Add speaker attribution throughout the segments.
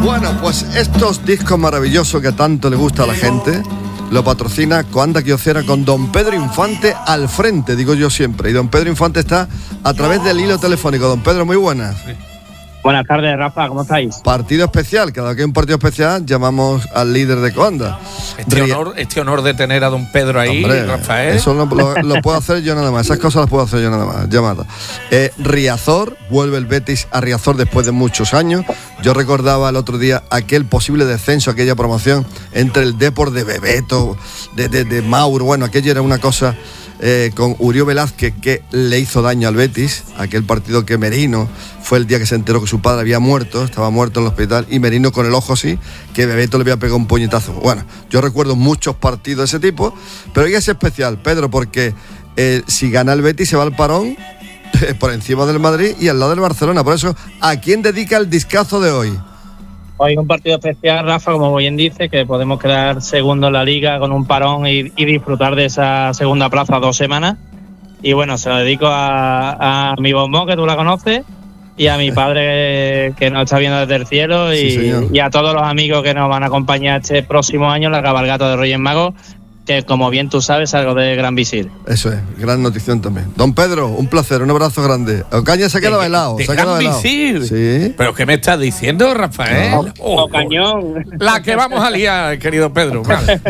Speaker 1: Bueno, pues estos discos maravillosos que tanto le gusta a la gente lo patrocina Coanda Quiocera con don Pedro Infante al frente, digo yo siempre. Y don Pedro Infante está a través del hilo telefónico. Don Pedro, muy buenas.
Speaker 2: Sí. Buenas tardes, Rafa, ¿cómo estáis?
Speaker 1: Partido especial, cada vez que hay un partido especial llamamos al líder de Coanda.
Speaker 3: Este honor de tener a don Pedro ahí,
Speaker 1: hombre,
Speaker 3: Rafael.
Speaker 1: Eso lo puedo hacer yo nada más, esas cosas las puedo hacer yo nada más. Llamada. Riazor, vuelve el Betis a Riazor después de muchos años. Yo recordaba el otro día aquel posible descenso, aquella promoción entre el Depor de Bebeto, de Mauro, bueno, aquello era una cosa... con Urió Velázquez, que le hizo daño al Betis, aquel partido que Merino fue el día que se enteró que su padre había muerto, estaba muerto en el hospital, y Merino con el ojo así, que Bebeto le había pegado un puñetazo. Bueno, yo recuerdo muchos partidos de ese tipo, pero hoy es especial, Pedro, porque si gana el Betis se va al parón por encima del Madrid y al lado del Barcelona. Por eso, ¿a quién dedica el discazo de hoy?
Speaker 2: Hoy un partido especial, Rafa, como bien dice, que podemos quedar segundo en la Liga con un parón y disfrutar de esa segunda plaza 2 semanas. Y bueno, se lo dedico a mi bombón, que tú la conoces, y a mi padre que nos está viendo desde el cielo, y a todos los amigos que nos van a acompañar este próximo año en la cabalgata de Reyes Magos, que como bien tú sabes, algo de Gran Visir.
Speaker 1: Eso es, gran notición también. Don Pedro, un placer, un abrazo grande. Ocaña se ha quedado helado.
Speaker 3: ¿De Gran Visir?
Speaker 1: Sí.
Speaker 3: ¿Pero qué me estás diciendo, Rafael?
Speaker 2: No. Cañón.
Speaker 3: La que vamos a liar, querido Pedro. Vale.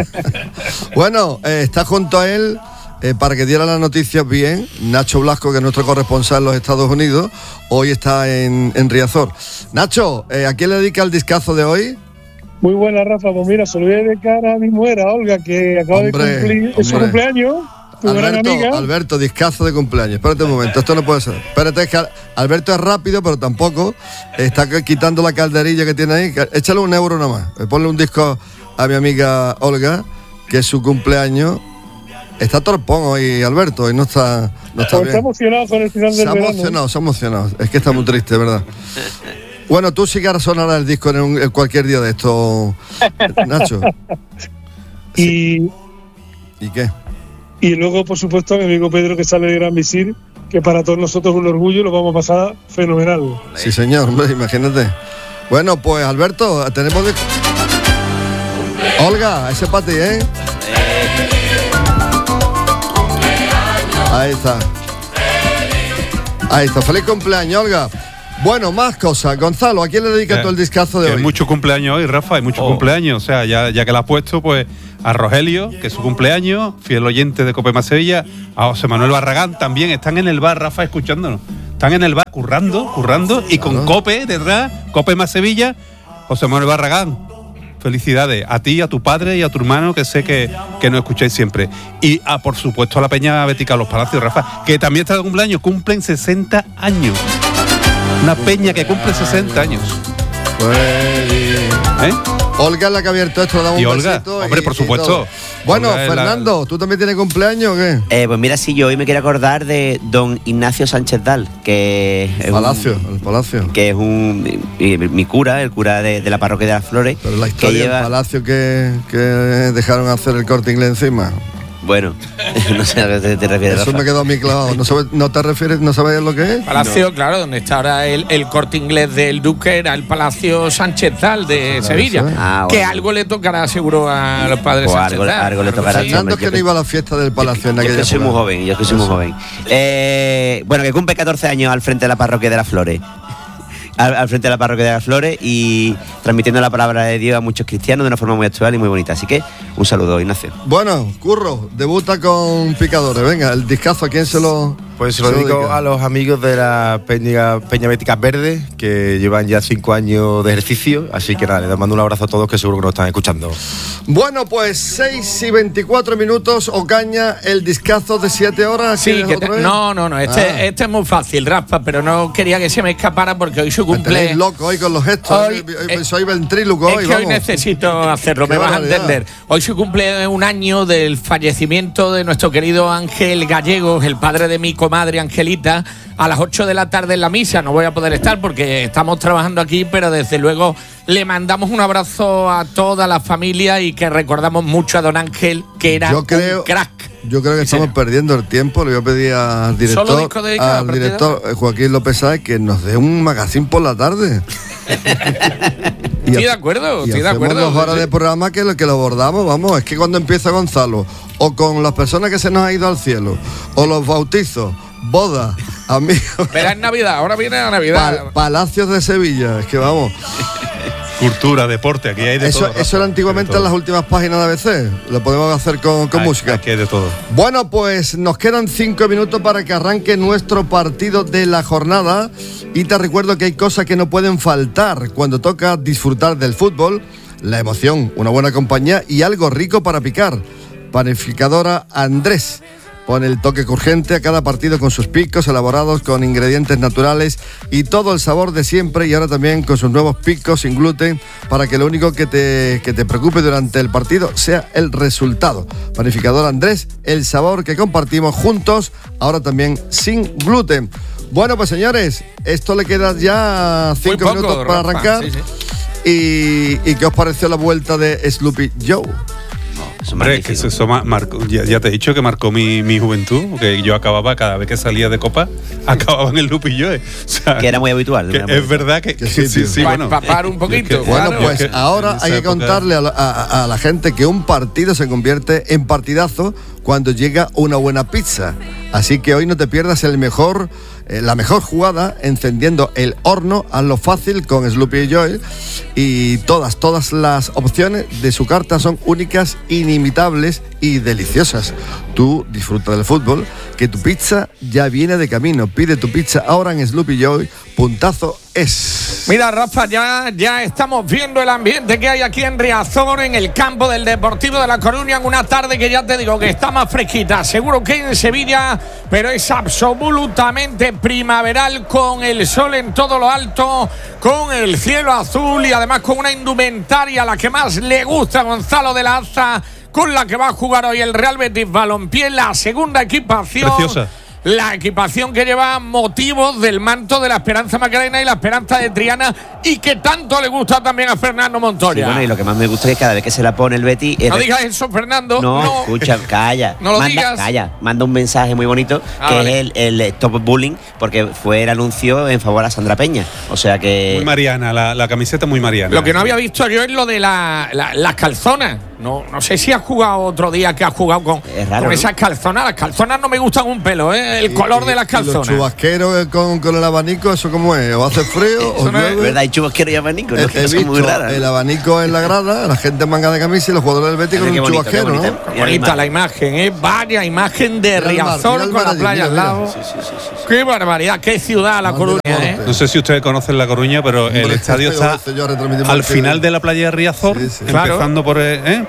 Speaker 1: Bueno, está junto a él, para que diera las noticias bien, Nacho Blasco, que es nuestro corresponsal en los Estados Unidos. Hoy está en Riazor. Nacho, ¿a quién le dedica el discazo de hoy?
Speaker 4: Muy buena, Rafa. Pues mira, se lo voy a dedicar a mi mujer, a Olga, que acaba de cumplir su cumpleaños. Tu gran amiga.
Speaker 1: Alberto, discazo de cumpleaños. Espérate un momento, esto no puede ser. Espérate, es que Alberto es rápido, pero tampoco está quitando la calderilla que tiene ahí. Échale €1 nomás. Ponle un disco a mi amiga Olga, que es su cumpleaños. Está torpón hoy, Alberto, y no está bien.
Speaker 4: Está emocionado con el final del verano.
Speaker 1: Se ha emocionado. Es que está muy triste, ¿verdad? Bueno, tú sí que ahora sonará el disco en cualquier día de esto, Nacho.
Speaker 4: ¿Y
Speaker 1: qué?
Speaker 4: Y luego, por supuesto, a mi amigo Pedro, que sale de Gran Visir, que para todos nosotros es un orgullo, lo vamos a pasar fenomenal.
Speaker 1: Sí, señor, hombre, imagínate. Bueno, pues Alberto, tenemos de... Olga, ese para ti, ¿eh? Ahí está. Ahí está, feliz cumpleaños, Olga. Bueno, más cosas. Gonzalo, ¿a quién le dedicas tú el discazo de hoy?
Speaker 5: Hay muchos cumpleaños hoy, Rafa, hay muchos cumpleaños. O sea, ya que la has puesto, pues a Rogelio, que es su cumpleaños, fiel oyente de Cope Más Sevilla, a José Manuel Barragán, también están en el bar, Rafa, escuchándonos. Están en el bar currando, y con Cope detrás, Cope Más Sevilla, José Manuel Barragán. Felicidades a ti, a tu padre y a tu hermano, que sé que nos escucháis siempre. Y por supuesto a la Peña Bética Los Palacios, Rafa, que también está de cumpleaños, cumplen 60 años. Una peña que cumple 60 años.
Speaker 1: Olga es la que ha abierto esto, damos
Speaker 5: y
Speaker 1: un
Speaker 5: Olga,
Speaker 1: besito.
Speaker 5: hombre, por supuesto.
Speaker 1: Bueno, Fernando, ¿tú también tienes cumpleaños o qué?
Speaker 6: Pues mira, sí, yo hoy me quiero acordar de don Ignacio Sánchez Dal, que es
Speaker 1: el Palacio.
Speaker 6: Que es mi cura, el cura de la parroquia de las Flores.
Speaker 1: Pero la historia del Palacio que dejaron hacer el Corte Inglés encima.
Speaker 6: Bueno, no sé a qué te refieres.
Speaker 1: Eso me quedó a mí clavado. ¿No te refieres, no sabes lo que es?
Speaker 3: Palacio,
Speaker 1: no.
Speaker 3: Claro, donde está ahora el Corte Inglés del Duque, era el Palacio Sánchez Dal de Sevilla.
Speaker 1: Bueno.
Speaker 3: Que algo le tocará seguro a los padres Sánchez Dal.
Speaker 6: Algo le tocará.
Speaker 1: Fernando, que no iba a la fiesta del Palacio en aquella
Speaker 6: Yo que soy muy joven, bueno, que cumple 14 años al frente de la parroquia de las Flores. Al frente de la parroquia de las Flores y transmitiendo la palabra de Dios a muchos cristianos de una forma muy actual y muy bonita. Así que un saludo, Ignacio.
Speaker 1: Bueno, Curro, debuta con Picadores. Venga, el discazo, ¿a quién se lo...?
Speaker 7: Pues se lo dedico a los amigos de la Peña Bética Verde, que llevan ya 5 años de ejercicio. Así que nada, les mando un abrazo a todos, que seguro que nos están escuchando.
Speaker 1: Bueno, pues 6:24, Ocaña, el discazo de 7 horas.
Speaker 3: Sí, no, este es muy fácil, Rafa, pero no quería que se me escapara porque hoy su cumple.
Speaker 1: Tenéis loco hoy con los gestos, soy ventríloco hoy.
Speaker 3: Es que hoy necesito hacerlo, me vas a entender. Hoy su cumple 1 año del fallecimiento de nuestro querido Ángel Gallegos, el padre de mi comadre Angelita, a las 8 de la tarde en la misa. No voy a poder estar porque estamos trabajando aquí, pero desde luego le mandamos un abrazo a toda la familia y que recordamos mucho a don Ángel, que era un crack.
Speaker 1: Yo creo que estamos perdiendo el tiempo. Le voy a pedir al director Joaquín López Sáez que nos dé un magazine por la tarde.
Speaker 3: Estoy de acuerdo,
Speaker 1: y
Speaker 3: estoy de
Speaker 1: hacemos
Speaker 3: acuerdo.
Speaker 1: 2 horas de programa que lo abordamos, vamos, es que cuando empieza Gonzalo, o con las personas que se nos ha ido al cielo, o los bautizos, bodas, amigos.
Speaker 3: Pero es Navidad, ahora viene la Navidad.
Speaker 1: Palacios de Sevilla, es que vamos.
Speaker 5: Cultura, deporte, aquí hay de todo.
Speaker 1: Eso era antiguamente en las últimas páginas de ABC. Lo podemos hacer con música.
Speaker 5: Aquí hay de todo.
Speaker 1: Bueno, pues nos quedan 5 minutos para que arranque nuestro partido de la jornada. Y te recuerdo que hay cosas que no pueden faltar cuando toca disfrutar del fútbol. La emoción, una buena compañía y algo rico para picar. Panificadora Andrés. Pone el toque crujiente a cada partido con sus picos elaborados con ingredientes naturales y todo el sabor de siempre, y ahora también con sus nuevos picos sin gluten para que lo único que te preocupe durante el partido sea el resultado. Panificador Andrés, el sabor que compartimos juntos, ahora también sin gluten. Bueno, pues señores, esto le queda ya 5 minutos para arrancar. Sí. ¿Y qué os pareció la vuelta de Sloopy Joe?
Speaker 5: Hombre, es que eso marcó, ya te he dicho que marcó mi juventud, que yo acababa, cada vez que salía de copa, acababa en el Lupillo. O sea,
Speaker 6: que era muy habitual.
Speaker 5: Es verdad que sí,
Speaker 3: bueno. Papar un poquito.
Speaker 1: Bueno,
Speaker 3: claro.
Speaker 1: pues ahora hay que contarle a la gente que un partido se convierte en partidazo cuando llega una buena pizza. Así que hoy no te pierdas la mejor jugada encendiendo el horno. Hazlo fácil con Sloopy Joe, y todas las opciones de su carta son únicas, inimitables y deliciosas. Tú disfruta del fútbol, que tu pizza ya viene de camino. Pide tu pizza ahora en Sloopy Joe. Puntazo es.
Speaker 3: Mira, Rafa, ya estamos viendo el ambiente que hay aquí en Riazor, en el campo del Deportivo de La Coruña, en una tarde que ya te digo que está más fresquita, seguro que en Sevilla, pero es absolutamente primaveral, con el sol en todo lo alto, con el cielo azul y además con una indumentaria, la que más le gusta a Gonzalo de la Aza, con la que va a jugar hoy el Real Betis Balompié, la segunda equipación.
Speaker 5: Preciosa.
Speaker 3: La equipación que lleva motivos del manto de la Esperanza Macarena y la Esperanza de Triana, y que tanto le gusta también a Fernando Montoya.
Speaker 6: Sí, bueno, y lo que más me gusta es que cada vez que se la pone el Betis...
Speaker 3: No digas eso, Fernando.
Speaker 6: No, escucha, calla.
Speaker 3: No lo digas.
Speaker 6: Calla, manda un mensaje muy bonito, que vale. Es el Stop Bullying, porque fue el anuncio en favor a Sandra Peña. O sea que...
Speaker 5: Muy mariana, la camiseta muy mariana.
Speaker 3: Lo que no había visto yo es lo de las calzonas. No sé si has jugado otro día que has jugado con esas calzonas. Las calzonas no me gustan un pelo, el color de las calzonas.
Speaker 1: Los chubasqueros con el abanico, ¿eso cómo es? ¿O hace frío o llueve?
Speaker 6: Es verdad, hay chubasquero y abanico, ¿no?
Speaker 1: He visto muy raras, el abanico en la grada, la gente en manga de camisa y los jugadores del Betis con un chubasquero, ¿no?
Speaker 3: Bonita la imagen, vaya imagen de Riazor con la playa al lado. Sí. Qué barbaridad, qué ciudad La Coruña,
Speaker 5: No sé si ustedes conocen La Coruña, pero el estadio está al final de la playa de Riazor, empezando por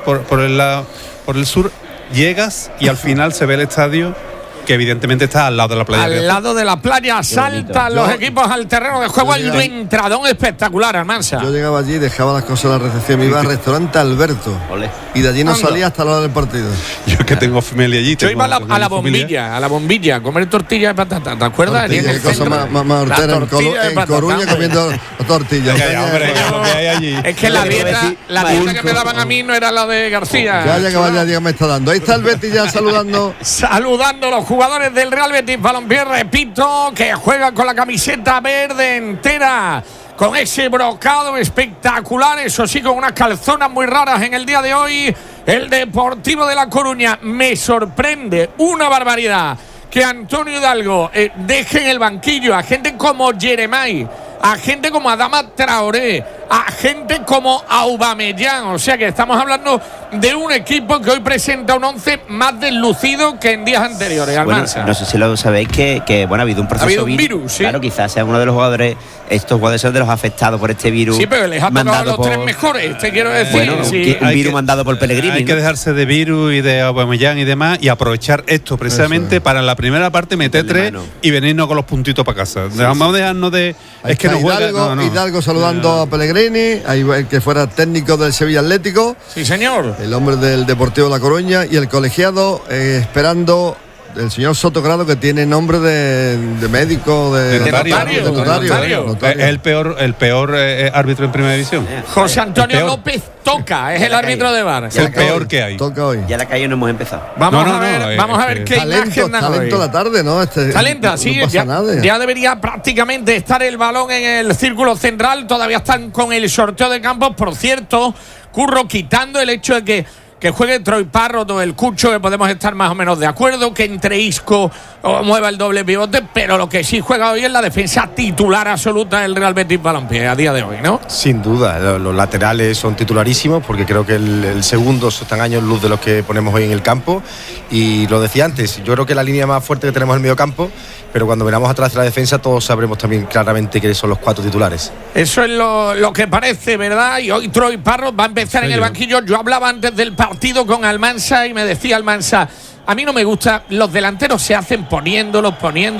Speaker 5: el sur, llegas y al final se ve el estadio, que evidentemente está al lado de la playa.
Speaker 3: Al lado de la playa saltan los equipos al terreno de juego. Hay un entradón espectacular, Almansa.
Speaker 1: Yo llegaba allí, dejaba las cosas en la recepción, me iba al restaurante Alberto. Y de allí no salía hasta la hora del partido.
Speaker 5: Yo que tengo familia allí.
Speaker 3: Yo iba a la bombilla, a comer tortilla de patata. ¿Te acuerdas?
Speaker 1: Qué cosa más hortera en Coruña comiendo tortillas.
Speaker 3: Es que la dieta que me daban a mí no era la de García.
Speaker 1: Vaya día me está dando. Ahí está el Betis ya saludando.
Speaker 3: Saludando los jugadores del Real Betis Balompié, repito, que juegan con la camiseta verde entera, con ese brocado espectacular, eso sí, con unas calzonas muy raras en el día de hoy. El Deportivo de La Coruña, me sorprende una barbaridad que Antonio Hidalgo deje en el banquillo a gente como Jeremai, a gente como Adama Traoré, a gente como Aubameyang. O sea que estamos hablando de un equipo que hoy presenta un 11 más deslucido que en días anteriores.
Speaker 6: Bueno, no sé si lo sabéis que ha habido un proceso.
Speaker 3: Ha habido un virus, sí.
Speaker 6: Claro, quizás sea uno de los jugadores, estos jugadores son de los afectados por este virus.
Speaker 3: Sí, pero les ha tocado a los tres mejores, te quiero decir.
Speaker 6: Bueno,
Speaker 3: sí.
Speaker 6: Un virus mandado por Pellegrini.
Speaker 5: Hay que dejarse de virus y de Aubameyang y demás, y aprovechar esto precisamente para en la primera parte meter 3 y venirnos con los puntitos para casa. Vamos a dejarnos de...
Speaker 1: Es que no juega. Hidalgo saludando a Pellegrini, el que fuera técnico del Sevilla Atlético.
Speaker 3: Sí, señor.
Speaker 1: El hombre del Deportivo de La Coruña, y el colegiado esperando el señor Sotogrado, que tiene nombre de médico, de notario.
Speaker 5: Es el peor árbitro en primera división.
Speaker 3: José Antonio López Toca, es el árbitro de VAR.
Speaker 5: Es el peor que hay.
Speaker 1: Toca hoy.
Speaker 6: Ya la calle no hemos empezado.
Speaker 3: Vamos a ver qué imagen da
Speaker 1: talento
Speaker 3: hoy.
Speaker 1: la tarde, ¿no?
Speaker 3: Talenta, sí,
Speaker 1: no pasa nada.
Speaker 3: ya debería prácticamente estar el balón en el círculo central. Todavía están con el sorteo de campos. Por cierto, Curro, quitando el hecho de que juegue Troy Parrott o el Cucho, que podemos estar más o menos de acuerdo, que entre Isco mueva el doble pivote, pero lo que sí juega hoy es la defensa titular absoluta del Real Betis Balompié a día de hoy, ¿no?
Speaker 7: Sin duda, los laterales son titularísimos, porque creo que el segundo están años luz de los que ponemos hoy en el campo, y lo decía antes, yo creo que la línea más fuerte que tenemos es el medio campo, pero cuando miramos atrás de la defensa todos sabremos también claramente que son los 4 titulares.
Speaker 3: Eso es lo que parece, ¿verdad? Y hoy Troy Parrott va a empezar en el banquillo. Yo hablaba antes del partido con Almansa y me decía Almansa, a mí no me gusta, los delanteros se hacen poniéndolos,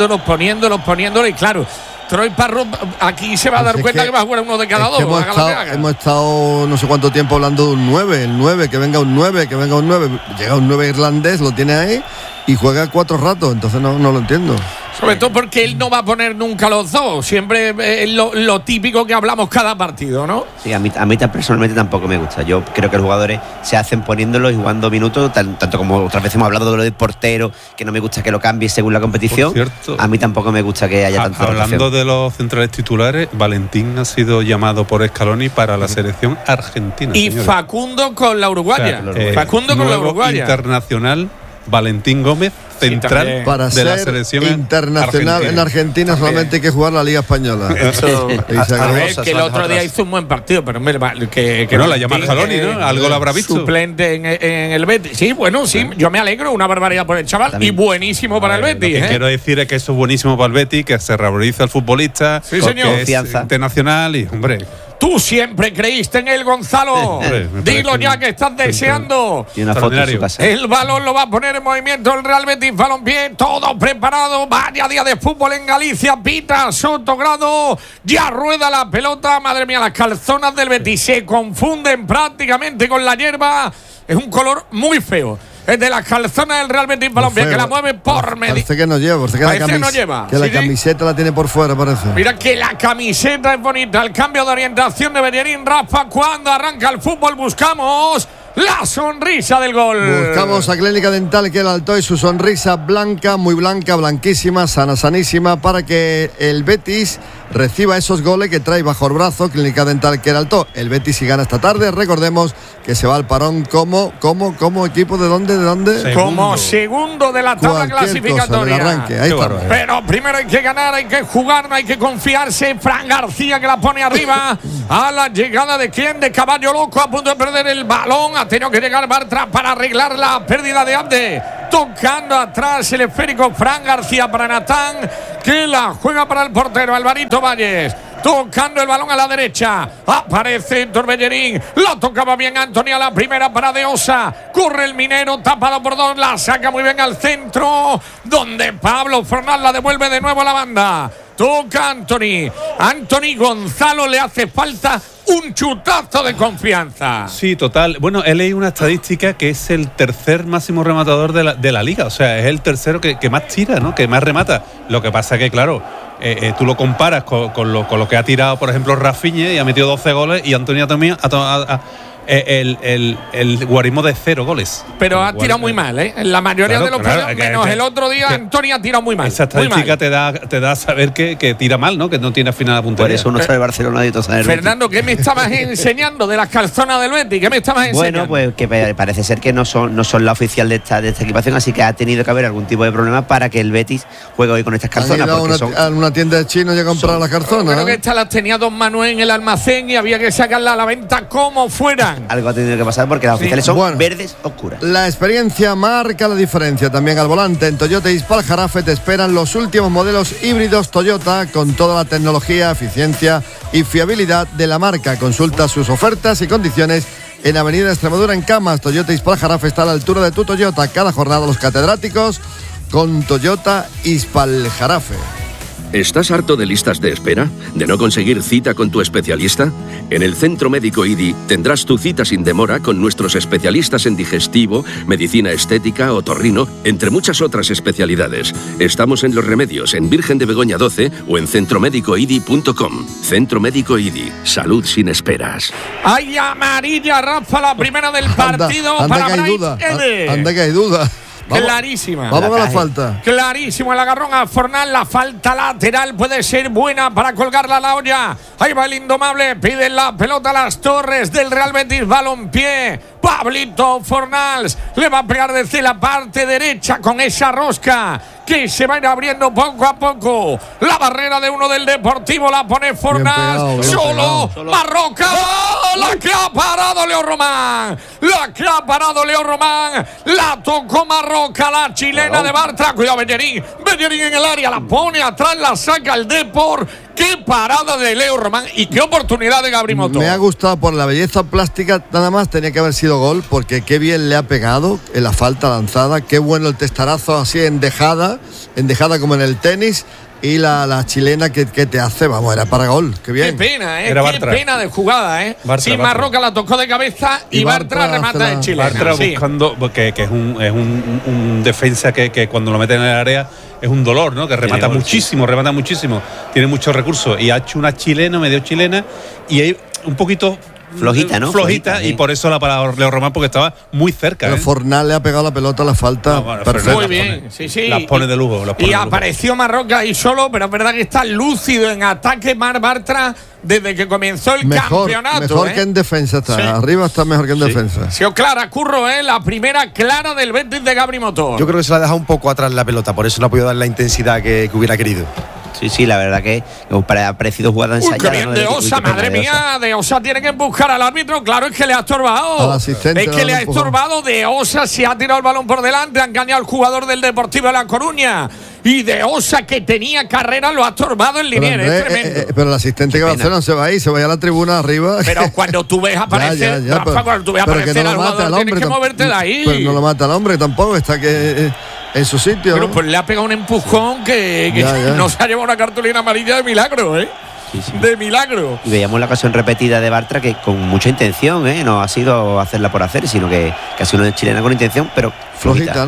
Speaker 3: y claro, Troy Parrott aquí se va a dar cuenta que va a jugar uno de cada dos.
Speaker 1: Hemos estado no sé cuánto tiempo hablando de un 9, el 9, que venga un 9. Llega un 9 irlandés, lo tiene ahí y juega 4 ratos, entonces no lo entiendo.
Speaker 3: Sobre todo porque él no va a poner nunca los dos. Siempre es lo típico que hablamos cada partido, ¿no?
Speaker 6: Sí, a mí personalmente tampoco me gusta. Yo creo que los jugadores se hacen poniéndolos y jugando minutos, tanto como otras veces hemos hablado de lo del portero, que no me gusta que lo cambie según la competición.
Speaker 5: Por cierto,
Speaker 6: a mí tampoco me gusta que haya tanta rotación.
Speaker 5: Hablando de los centrales titulares, Valentín ha sido llamado por Scaloni para la selección argentina.
Speaker 3: Y
Speaker 5: señores.
Speaker 3: Facundo con la uruguaya. Facundo con la uruguaya.
Speaker 5: Internacional Valentín Gómez, central
Speaker 1: para
Speaker 5: de
Speaker 1: ser
Speaker 5: la selección
Speaker 1: internacional en Argentina solamente hay que jugar la Liga Española.
Speaker 3: Que el otro día hizo un buen partido, pero que
Speaker 5: no la llama Scaloni, ¿no? Algo lo habrá visto.
Speaker 3: Suplente en el Betis. Sí, bueno, sí, yo me alegro, una barbaridad por el chaval. También. Y buenísimo para el Betis.
Speaker 5: Lo que quiero decir es que eso es buenísimo para el Betis, que se revaloriza el futbolista,
Speaker 3: sí, señor.
Speaker 5: Que es internacional y, hombre.
Speaker 3: Tú siempre creíste en él, Gonzalo. Dilo ya que estás deseando.
Speaker 6: Y una foto en su casa.
Speaker 3: El balón lo va a poner en movimiento el Real Betis Balompié. Todo preparado. Vaya día de fútbol en Galicia. Pita Sotogrado. Ya rueda la pelota. Madre mía, las calzonas del Betis se confunden prácticamente con la hierba. Es un color muy feo. Es de las calzonas del Real Betis Balompié, que la mueve por medio.
Speaker 1: Parece que no lleva, que la camiseta la tiene por fuera, parece.
Speaker 3: Mira que la camiseta es bonita. El cambio de orientación de Bellerín, Rafa. Cuando arranca el fútbol buscamos la sonrisa del gol.
Speaker 1: Buscamos a Clínica Dental que el Alto y su sonrisa blanca, muy blanca, blanquísima, sanísima, para que el Betis reciba esos goles que trae bajo el brazo. Clínica Dental que el Alto. El Betis si gana esta tarde, recordemos que se va al parón como equipo de dónde.
Speaker 3: Como segundo de la tabla clasificatoria.
Speaker 1: Arranque. Ahí está.
Speaker 3: Pero primero hay que ganar, hay que jugar, no hay que confiarse. Fran García que la pone arriba a la llegada de quién, de Caballo Loco, a punto de perder el balón. Ha tenido que llegar Bartra para arreglar la pérdida de Abde. Tocando atrás el esférico Fran García para Natán, que la juega para el portero Alvarito Valles. Tocando el balón a la derecha. Aparece Torbellerín. Lo tocaba bien Antonio a la primera para De Osa. Corre el minero, tapado por dos. La saca muy bien al centro, donde Pablo Fornal la devuelve de nuevo a la banda. Toca Anthony Gonzalo, le hace falta un chutazo de confianza.
Speaker 5: Sí, total. Bueno, he leído una estadística que es el tercer máximo rematador de la liga. O sea, es el tercero que más tira, ¿no? Que más remata. Lo que pasa que, claro, tú lo comparas con lo que ha tirado, por ejemplo, Rafinha, y ha metido 12 goles, y Antonio también el guarismo de 0 goles.
Speaker 3: Pero ha tirado muy mal, ¿eh? En la mayoría de los partidos, menos el otro día, Antonio ha tirado muy mal.
Speaker 5: Esa estadística te da a saber que tira mal, ¿no? Que no tiene afinada la puntería.
Speaker 6: Por eso uno está de Barcelona y todo saber.
Speaker 3: Fernando, ¿qué me estabas enseñando de las calzonas del Betis? ¿Qué me estabas enseñando?
Speaker 6: Bueno, pues que parece ser que no son la oficial de esta equipación, así que ha tenido que haber algún tipo de problema para que el Betis juegue hoy con estas calzonas.
Speaker 1: A una tienda de chinos y a comprar las calzonas.
Speaker 3: Creo que estas las tenía Don Manuel en el almacén y había que sacarlas a la venta como fueran.
Speaker 6: Algo ha tenido que pasar porque las oficiales son verdes oscuras.
Speaker 1: La experiencia marca la diferencia. También al volante en Toyota Ispal Jarafe te esperan los últimos modelos híbridos Toyota con toda la tecnología, eficiencia y fiabilidad de la marca. Consulta sus ofertas y condiciones en Avenida Extremadura en Camas. Toyota Ispal Jarafe está a la altura de tu Toyota. Cada jornada los catedráticos con Toyota Ispal Jarafe.
Speaker 8: ¿Estás harto de listas de espera? ¿De no conseguir cita con tu especialista? En el Centro Médico IDI tendrás tu cita sin demora con nuestros especialistas en digestivo, medicina estética, otorrino, entre muchas otras especialidades. Estamos en Los Remedios, en Virgen de Begoña 12 o en centromédicoidi.com. Centro Médico IDI. Salud sin esperas.
Speaker 3: ¡Ay, amarilla, Rafa! La primera del partido para Brais Ede.
Speaker 1: Anda que hay duda.
Speaker 3: Clarísima.
Speaker 1: Vamos con la falta.
Speaker 3: Clarísimo el agarrón a Fornal. La falta lateral puede ser buena para colgarla a la olla. Ahí va el indomable. Pide la pelota a las torres del Real Betis. Balompié. Pablito Fornals le va a pegar desde la parte derecha con esa rosca que se va a ir abriendo poco a poco. La barrera de uno del Deportivo la pone Fornals. Solo Marroca. ¡Oh! La que ha parado Leo Román. La que ha parado Leo Román. La tocó Marroca, la chilena de Bartra. Cuidado, Bellerín. Bellerín en el área. La pone atrás, la saca el Depor. ¡Qué parada de Leo Román! Y qué oportunidad de Gabri Motor.
Speaker 1: Me ha gustado por la belleza plástica, nada más tenía que haber sido gol, porque qué bien le ha pegado en la falta lanzada, qué bueno el testarazo así endejada como en el tenis. Y la chilena que te hace, vamos, era para gol. Qué bien.
Speaker 3: Qué pena, qué pena de jugada, Sí, Marroca la tocó de cabeza y Bartra remata de chilena.
Speaker 5: Bartra buscando, que es un defensa que cuando lo mete en el área es un dolor, ¿no? Que remata muchísimo. Tiene muchos recursos. Y ha hecho una chilena, medio chilena, y hay un poquito
Speaker 6: flojita, ¿no?
Speaker 5: Flojita, y por eso la para Leo Román, porque estaba muy cerca.
Speaker 1: Pero Fornal le ha pegado la pelota a la falta.
Speaker 3: Muy bien, sí.
Speaker 5: Las pone de lujo.
Speaker 3: Y apareció Marroca ahí solo, pero es verdad que está lúcido en ataque Mar Bartra desde que comenzó el campeonato.
Speaker 1: Mejor que en defensa está. Sí. Arriba está mejor que en defensa.
Speaker 3: Sí, clara, Curro, la primera clara del Betis de Gabri Motor.
Speaker 7: Yo creo que se la ha dejado un poco atrás la pelota, por eso no ha podido dar la intensidad que hubiera querido.
Speaker 6: Sí, la verdad que ha parecido jugada ensayada.
Speaker 3: Qué bien de Osa, madre mía, de Osa tiene que buscar al árbitro. Claro, es que le ha estorbado.
Speaker 1: Al asistente.
Speaker 3: Es que le ha estorbado. De Osa se ha tirado el balón por delante, ha engañado al jugador del Deportivo de La Coruña. Y de Osa, que tenía carrera, lo ha estorbado en Liniers. Es tremendo.
Speaker 1: Pero el asistente que va a hacer no se va ahí, se va a la tribuna arriba.
Speaker 3: Pero cuando tú ves aparecer, Rafa, cuando tú ves aparecer al jugador, tienes que moverte de ahí.
Speaker 1: Pero no lo mata al hombre tampoco, está que en su sitio.
Speaker 3: Pero pues le ha pegado un empujón que no se ha llevado una cartulina amarilla de milagro,
Speaker 6: Sí.
Speaker 3: De milagro.
Speaker 6: Y veíamos la ocasión repetida de Bartra, que con mucha intención, no ha sido hacerla por hacer, sino que ha sido una chilena con intención, pero flojita.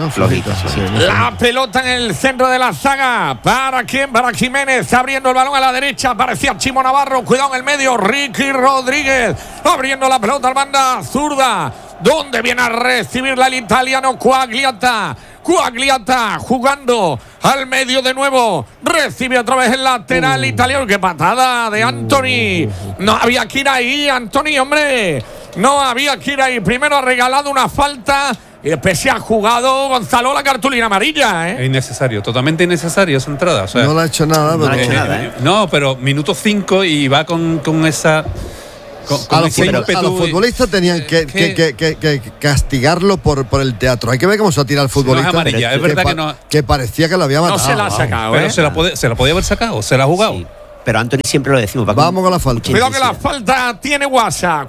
Speaker 3: La pelota en el centro de la zaga. ¿Para quién? Para Jiménez. Abriendo el balón a la derecha. Aparecía Chimo Navarro. Cuidado en el medio. Ricky Rodríguez. Abriendo la pelota al banda zurda. ¿Dónde viene a recibirla el italiano Quagliata jugando al medio de nuevo, recibe otra vez el lateral italiano. ¡Qué patada de Antony! No había que ir ahí, Antony, hombre. No había que ir ahí. Primero ha regalado una falta y después se ha jugado Gonzalo la cartulina amarilla.
Speaker 5: Es innecesario, totalmente innecesario esa entrada. O sea,
Speaker 1: no le ha hecho nada.
Speaker 5: No, pero minuto 5 y va con esa...
Speaker 1: A los futbolistas tenían que castigarlo por el teatro. Hay que ver cómo se ha tirado el futbolista.
Speaker 5: No es amarilla, es verdad
Speaker 1: que parecía que lo había matado.
Speaker 3: No se la ha sacado,
Speaker 5: pero se la podía haber sacado, se la ha jugado.
Speaker 6: Sí. Pero Antony siempre lo decimos.
Speaker 1: Vamos con la falta.
Speaker 3: Cuidado que la falta tiene guasa.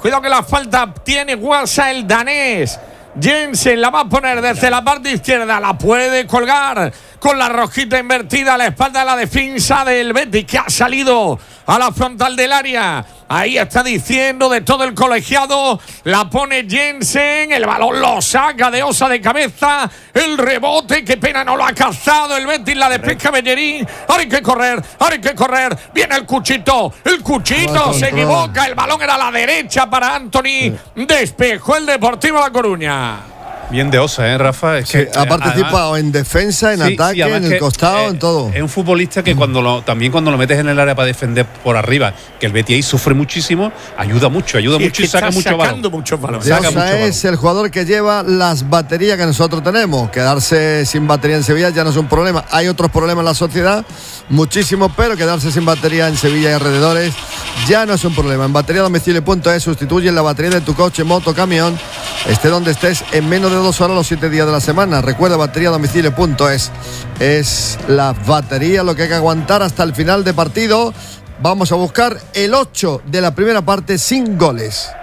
Speaker 3: El danés. Jensen la va a poner desde la parte izquierda. La puede colgar con la rojita invertida a la espalda de la defensa del Betis, que ha salido a la frontal del área. Ahí está diciendo de todo el colegiado. La pone Jensen. El balón lo saca de Osa de cabeza. El rebote, qué pena, no lo ha cazado el Betis. La despeja Bellerín. Ahora hay que correr. Viene el Cuchito. Se equivoca. El balón era a la derecha para Antony. Despejó el Deportivo La Coruña.
Speaker 5: Bien de Osa, Rafa. Es que
Speaker 1: ha participado en defensa, en ataque, en el costado, en todo.
Speaker 5: Es un futbolista que cuando lo metes en el área para defender por arriba, que el Betis ahí sufre muchísimo, ayuda mucho y saca mucho balón.
Speaker 1: Osa es el jugador que lleva las baterías que nosotros tenemos. Quedarse sin batería en Sevilla ya no es un problema. Hay otros problemas en la sociedad, muchísimos, pero quedarse sin batería en Sevilla y alrededores ya no es un problema. En bateriadomicilio.es sustituyen la batería de tu coche, moto, camión, esté donde estés, en menos de 2 horas los 7 días de la semana. Recuerda, bateriadomicilio.es es la batería, lo que hay que aguantar hasta el final de partido. Vamos a buscar el 8 de la primera parte sin goles.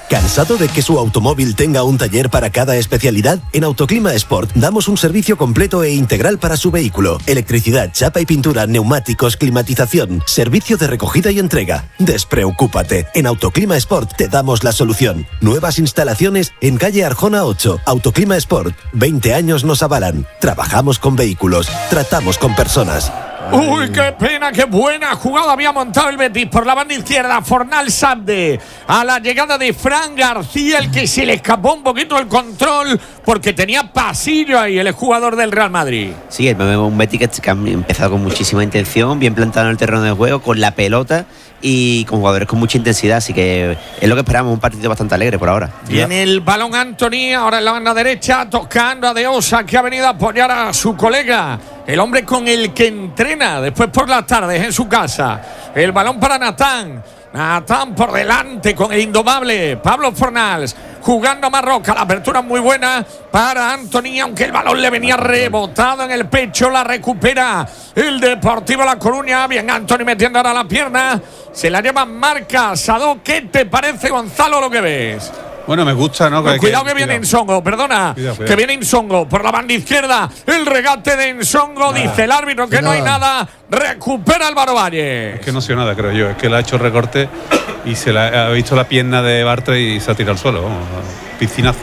Speaker 9: ¿Cansado de que su automóvil tenga un taller para cada especialidad? En Autoclima Sport damos un servicio completo e integral para su vehículo. Electricidad, chapa y pintura, neumáticos, climatización, servicio de recogida y entrega. Despreocúpate, en Autoclima Sport te damos la solución. Nuevas instalaciones en calle Arjona 8. Autoclima Sport, 20 años nos avalan. Trabajamos con vehículos, tratamos con personas.
Speaker 3: Uy, qué pena, qué buena jugada había montado el Betis por la banda izquierda. Fornal Sabde a la llegada de Fran García, el que se le escapó un poquito el control porque tenía pasillo ahí el jugador del Real Madrid.
Speaker 6: Sí, un Betis que ha empezado con muchísima intención, bien plantado en el terreno de juego, con la pelota y con jugadores con mucha intensidad, así que es lo que esperamos, un partido bastante alegre por ahora.
Speaker 3: Viene el balón Antony, ahora en la banda derecha, tocando a De Osa, que ha venido a apoyar a su colega, el hombre con el que entrena después por las tardes en su casa. El balón para Natán por delante con el indomable Pablo Fornals, jugando a Marroca. La apertura muy buena para Antony, aunque el balón le venía rebotado en el pecho. La recupera el Deportivo La Coruña. Bien, Antony metiendo ahora la pierna. Se la lleva Marca Sadó. ¿Qué te parece, Gonzalo, lo que ves?
Speaker 5: Bueno, me gusta, ¿no?
Speaker 3: Cuidado que viene Nsongo, perdona.
Speaker 5: Cuidado.
Speaker 3: Que viene Nsongo por la banda izquierda. El regate de Nsongo, dice el árbitro que no hay nada. Recupera Álvaro Valle.
Speaker 5: Es que no ha sido nada, creo yo. Es que le ha hecho recorte y se ha visto la pierna de Bartra y se ha tirado al suelo. Vamos, piscinazo.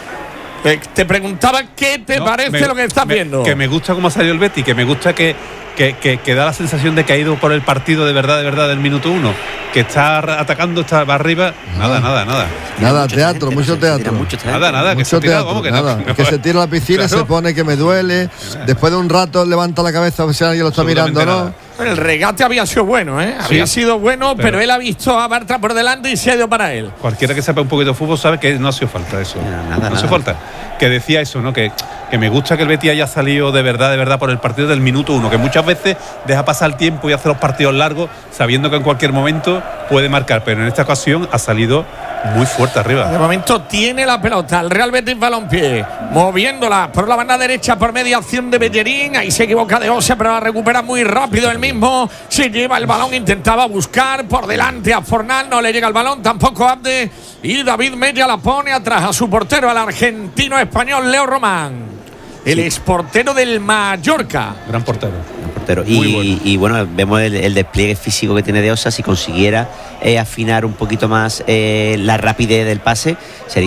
Speaker 3: Te preguntaba qué te parece lo que estás viendo.
Speaker 5: Que me gusta cómo ha salido el Betis, que me gusta que da la sensación de que ha ido por el partido de verdad del minuto 1, que está atacando, está arriba. Nada,
Speaker 1: teatro, mucho teatro.
Speaker 5: Nada, que se ha tirado, ¿cómo que nada?
Speaker 1: Que se tira a la piscina, claro. Se pone que me duele. Después de un rato levanta la cabeza, a ver si alguien lo está mirando, ¿no?
Speaker 3: El regate había sido bueno, ¿eh? Había sido bueno, pero él ha visto a Bartra por delante y se ha ido para él.
Speaker 5: Cualquiera que sepa un poquito de fútbol sabe que no ha sido falta eso. No ha sido falta. Que decía eso, ¿no? Que me gusta que el Betis haya salido de verdad por el partido del minuto 1, que muchas veces deja pasar el tiempo y hace los partidos largos sabiendo que en cualquier momento puede marcar, pero en esta ocasión ha salido muy fuerte arriba.
Speaker 3: De momento tiene la pelota el Real Betis Balompié, moviéndola por la banda derecha por mediación de Bellerín. Ahí se equivoca De Osa, pero la recupera muy rápido él mismo. Se lleva el balón, intentaba buscar por delante a Fornal, no le llega el balón, tampoco Abde, y David Mella la pone atrás a su portero, al argentino español Leo Román, el exportero del Mallorca.
Speaker 5: Gran portero.
Speaker 6: Y bueno, vemos el despliegue físico que tiene De Osa. Si consiguiera afinar un poquito más la rapidez del pase,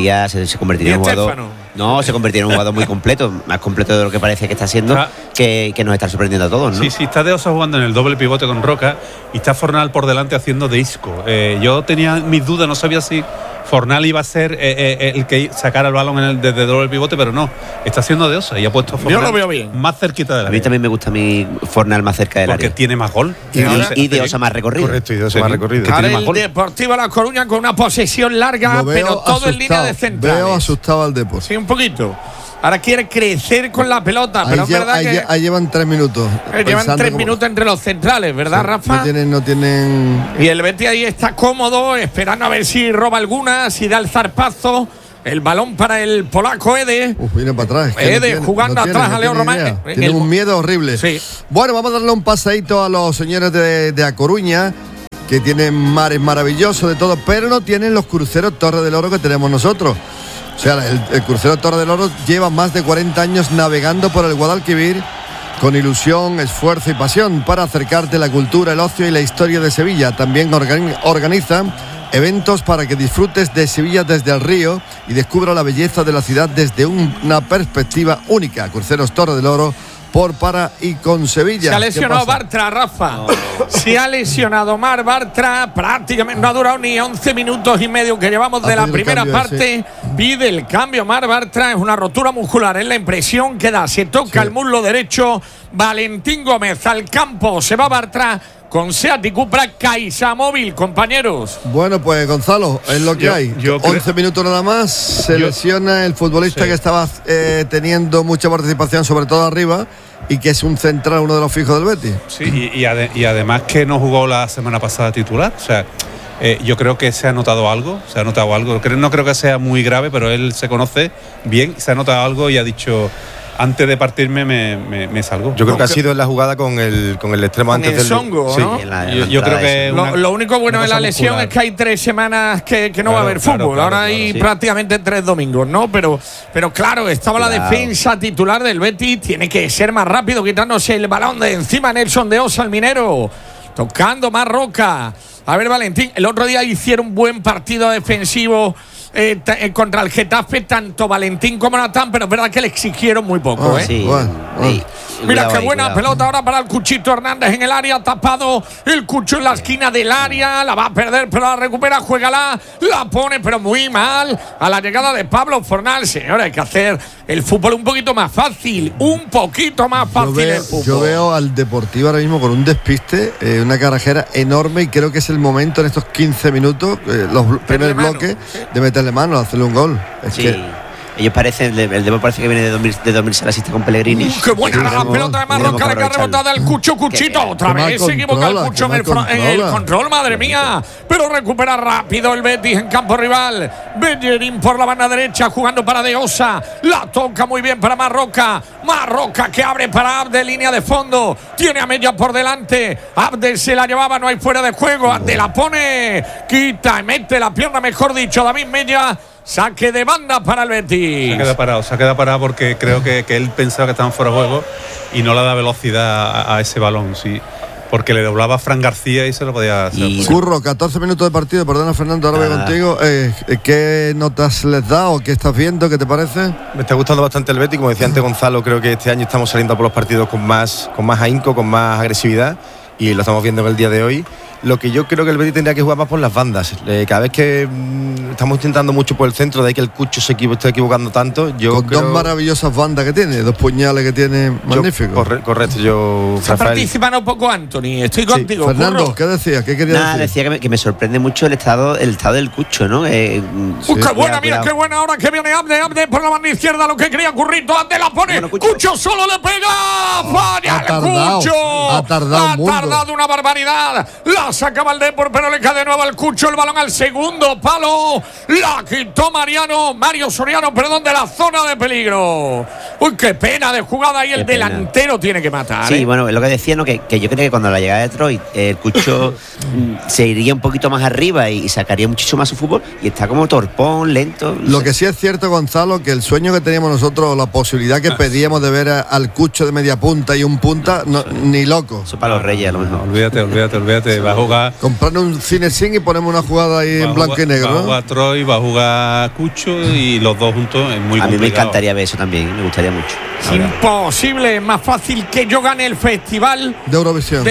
Speaker 6: se convertiría en un jugador. No, se convertiría en un jugador muy completo, más completo de lo que parece que está haciendo, que nos está sorprendiendo a todos, ¿no?
Speaker 5: Sí, está De Osa jugando en el doble pivote con Roca y está Fornal por delante haciendo de Isco. Yo tenía mis dudas, no sabía si Fornal iba a ser el que sacara el balón desde doble pivote, pero no, está haciendo De Osa y ha puesto a Fornal.
Speaker 3: Yo lo veo bien.
Speaker 5: Más cerquita de la.
Speaker 6: A mí también me gusta Fornal más cerca del área.
Speaker 5: Porque tiene más gol.
Speaker 6: Y De Osa más recorrido.
Speaker 7: Correcto, y De Osa más recorrido.
Speaker 3: Ahora el Deportivo La Coruña con una posesión larga, pero todo en línea de centrales.
Speaker 1: Veo asustado al Deportivo.
Speaker 3: Sí, un poquito. Ahora quiere crecer con la pelota, pero es verdad que
Speaker 1: ahí llevan 3 minutos.
Speaker 3: Llevan 3 minutos entre los centrales, ¿verdad,
Speaker 1: sí,
Speaker 3: Rafa?
Speaker 1: No tienen.
Speaker 3: Y el Betis ahí está cómodo, esperando a ver si roba alguna, si da el zarpazo. El balón para el polaco Ede.
Speaker 1: Viene para atrás.
Speaker 3: Ede jugando atrás a Leo Román.
Speaker 1: Tiene un miedo horrible.
Speaker 3: Sí.
Speaker 1: Bueno, vamos a darle un paseíto a los señores de A Coruña, que tienen mares maravillosos de todo, pero no tienen los cruceros Torre del Oro que tenemos nosotros. O sea, el crucero Torre del Oro lleva más de 40 años navegando por el Guadalquivir con ilusión, esfuerzo y pasión para acercarte a la cultura, el ocio y la historia de Sevilla. También organizan eventos para que disfrutes de Sevilla desde el río y descubra la belleza de la ciudad desde una perspectiva única. Cruceros Torre del Oro por, para y con Sevilla.
Speaker 3: Se ha lesionado Bartra, Rafa. No. Se ha lesionado Mar Bartra. Prácticamente no ha durado ni 11 minutos y medio que llevamos de la primera parte. Pide el cambio Mar Bartra. Es una rotura muscular, es la impresión que da. Se toca el muslo derecho. Valentín Gómez al campo. Se va Bartra con Seat y Cupra Caixa Móvil, compañeros.
Speaker 1: Bueno, pues Gonzalo, es lo que hay. 11 minutos nada más. Se lesiona el futbolista que estaba teniendo mucha participación, sobre todo arriba, y que es un central, uno de los fijos del Betis.
Speaker 5: Sí, y además que no jugó la semana pasada titular. O sea, yo creo que se ha notado algo. No creo que sea muy grave, pero él se conoce bien, se ha notado algo y ha dicho antes de partirme me salgo.
Speaker 7: Yo creo que ha sido en la jugada con el extremo antes del
Speaker 3: Songo,
Speaker 5: sí.
Speaker 3: ¿no?
Speaker 5: Yo creo que
Speaker 3: lo único bueno de la lesión es que hay 3 semanas que no va a haber fútbol. Ahora hay prácticamente 3 domingos, ¿no? Pero claro, estaba la defensa titular del Betis. Tiene que ser más rápido, quitándose el balón de encima. Nelson de Osa, el minero. Tocando Marroca. A ver, Valentín, el otro día hicieron un buen partido defensivo contra el Getafe, tanto Valentín como Natán, pero es verdad que le exigieron muy poco, ¿eh?
Speaker 6: Sí.
Speaker 3: Mira qué buena pelota ahora para el Cuchito Hernández en el área, tapado el Cucho en la esquina del área, la va a perder, pero la recupera, juégala, la pone, pero muy mal a la llegada de Pablo Fornal. Señora, hay que hacer el fútbol un poquito más fácil,
Speaker 1: Yo veo al Deportivo ahora mismo con un despiste, una carajera enorme, y creo que es el momento en estos 15 minutos, los primeros bloques, de meterle mano, de hacerle un gol.
Speaker 6: Ellos parecen, el Depor parece que viene de dormirse la asista con Pellegrini.
Speaker 3: ¡Qué buena la pelota de Marroca! Le queda rebotada el Cuchito. Otra vez se equivoca el Cucho en el control, madre mía. Pero recupera rápido el Betis en campo rival. Bellerín por la banda derecha, jugando para De Osa. La toca muy bien para Marroca. Marroca que abre para Abde, línea de fondo. Tiene a Mella por delante. Abde se la llevaba, no hay fuera de juego. Abde la pone, quita y mete la pierna, mejor dicho, David Mella. Saque de banda para el Betis.
Speaker 5: Se ha quedado parado porque creo que él pensaba que estaban fuera de juego y no le da velocidad a ese balón, sí. Porque le doblaba a Fran García y se lo podía hacer.
Speaker 1: Curro, 14 minutos de partido, perdona Fernando, ahora voy contigo. ¿Qué notas les da o qué estás viendo? ¿Qué te parece?
Speaker 7: Me está gustando bastante el Betis, como decía antes Gonzalo, creo que este año estamos saliendo por los partidos con más ahínco, con más agresividad, y lo estamos viendo en el día de hoy. Lo que yo creo que el Betis tendría que jugar más por las bandas. Cada vez que estamos intentando mucho por el centro, de ahí que el Cucho se esté equivocando tanto. Con
Speaker 1: dos maravillosas bandas que tiene, 2 puñales que tiene, magnífico.
Speaker 7: Correcto,
Speaker 3: Se participa un poco Anthony, estoy contigo.
Speaker 1: Fernando,
Speaker 3: Curro.
Speaker 1: ¿qué decías? ¿Qué querías decir?
Speaker 6: Decía que me sorprende mucho el estado del Cucho, ¿no?
Speaker 3: ¡Qué buena, mira qué buena! Ahora que viene Abde por la banda izquierda, lo que quería Currito, Abde la pone, Cucho solo le pega, falla el Cucho.
Speaker 1: Ha tardado
Speaker 3: una barbaridad. La sacaba el Depor, pero le cae de nuevo al Cucho el balón al segundo palo. La quitó Mario Soriano, perdón, de la zona de peligro. Uy, qué pena de jugada ahí, el delantero tiene que matar.
Speaker 6: Sí, bueno, es lo que decía, ¿no? Que yo creo que cuando la llegada de Troy, el Cucho se iría un poquito más arriba y sacaría muchísimo más su fútbol, y está como torpón, lento.
Speaker 1: Lo que sí es cierto, Gonzalo, que el sueño que teníamos nosotros, la posibilidad que pedíamos de ver al Cucho de media punta y un punta, ni loco.
Speaker 6: Eso para los Reyes, a lo mejor.
Speaker 5: Olvídate. Va a jugar.
Speaker 1: Comprarle un cine sin y ponemos una jugada ahí en blanco y negro.
Speaker 5: Va a jugar Troy, va a jugar Cucho, y los dos juntos es muy complicado.
Speaker 6: A mí me encantaría ver eso también, me gustaría mucho.
Speaker 3: Es imposible, es más fácil que yo gane el festival
Speaker 1: de Eurovisión